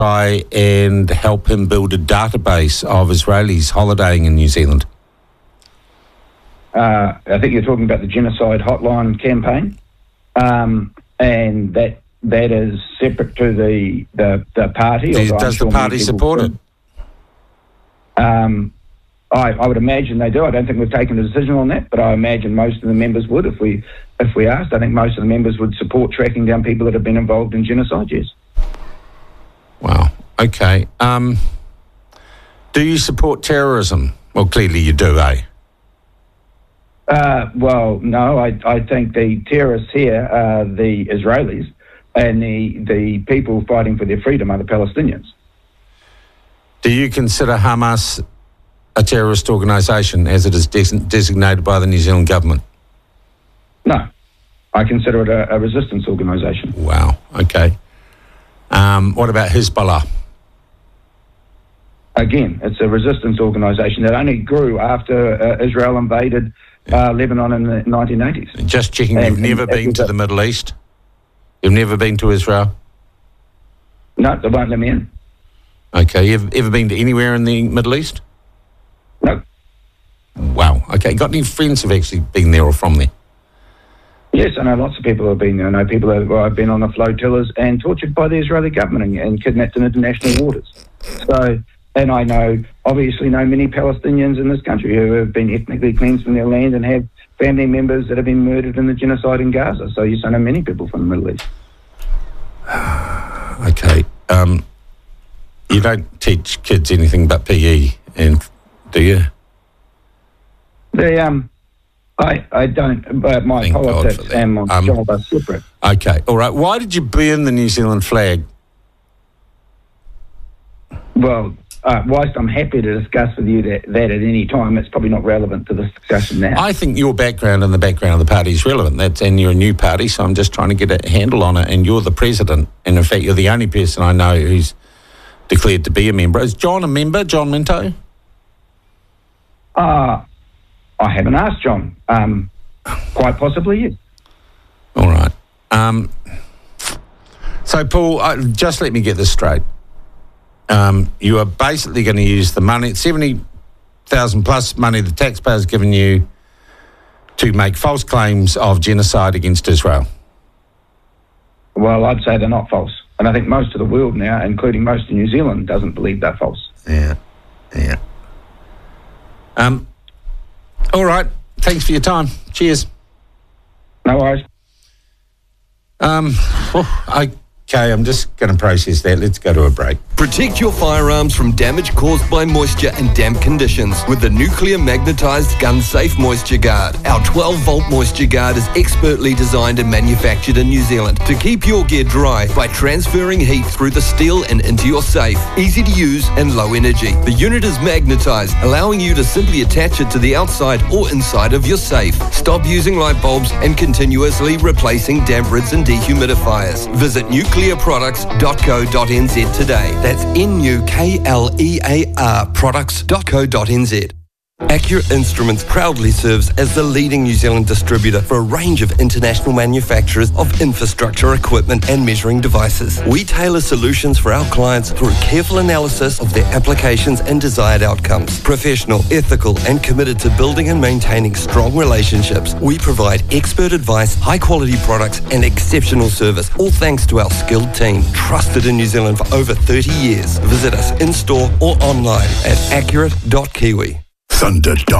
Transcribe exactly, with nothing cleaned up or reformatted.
try and help him build a database of Israelis holidaying in New Zealand? Uh, I think you're talking about the Genocide Hotline campaign, um, and that that is separate to the the, the party. Does, does the party support it? Um, I, I would imagine they do. I don't think we've taken a decision on that, but I imagine most of the members would if we if we asked. I think most of the members would support tracking down people that have been involved in genocide, yes. Wow. Okay. Um, do you support terrorism? Well, clearly you do, eh? Uh, well, no. I, I think the terrorists here are the Israelis, and the, the people fighting for their freedom are the Palestinians. Do you consider Hamas a terrorist organisation as it is des- designated by the New Zealand government? No. I consider it a, a resistance organisation. Wow. Okay. Um, what about Hezbollah? Again, it's a resistance organisation that only grew after uh, Israel invaded uh, Lebanon in the nineteen eighties. Just checking, and, you've never and, been to the Middle East? You've never been to Israel? No, they won't let me in. Okay. You've ever been to anywhere in the Middle East? No. Wow. Okay. Got any friends who've actually been there or from there? Yes, I know lots of people who have been there. I know people who have been on the flotillas and tortured by the Israeli government and, and kidnapped in international waters. So, and I know, obviously know many Palestinians in this country who have been ethnically cleansed from their land and have family members that have been murdered in the genocide in Gaza. So yes, I know many people from the Middle East. Okay. Um, you don't teach kids anything but P E, and do you? They, um... I, I don't, but my Thank politics and my um, job are separate. Okay, all right. Why did you burn the New Zealand flag? Well, uh, whilst I'm happy to discuss with you that, that at any time, it's probably not relevant to this discussion now. I think your background and the background of the party is relevant. That's, and you're a new party, so I'm just trying to get a handle on it. And you're the president, and in fact, you're the only person I know who's declared to be a member. Is John a member, John Minto? Uh, I haven't asked John. Um, quite possibly, yes. All right. Um, so, Paul, uh, just let me get this straight. Um, you are basically going to use the money, seventy thousand plus money the taxpayers given you to make false claims of genocide against Israel. Well, I'd say they're not false. And I think most of the world now, including most of New Zealand, doesn't believe they're false. Yeah, yeah. Um. All right. Thanks for your time. Cheers. No worries. Um, okay, I'm just going to process that. Let's go to a break. Protect your firearms from damage caused by moisture and damp conditions with the Nuclear Magnetized Gun Safe Moisture Guard. Our twelve volt Moisture Guard is expertly designed and manufactured in New Zealand to keep your gear dry by transferring heat through the steel and into your safe. Easy to use and low energy. The unit is magnetized, allowing you to simply attach it to the outside or inside of your safe. Stop using light bulbs and continuously replacing damp rids and dehumidifiers. Visit nuclear products dot co dot n z today. That's N U K L E A R products dot co dot n z. Accurate Instruments proudly serves as the leading New Zealand distributor for a range of international manufacturers of infrastructure equipment and measuring devices. We tailor solutions for our clients through careful analysis of their applications and desired outcomes. Professional, ethical, and committed to building and maintaining strong relationships, we provide expert advice, high-quality products, and exceptional service, all thanks to our skilled team, trusted in New Zealand for over thirty years. Visit us in-store or online at accurate dot kiwi. Thunderdome.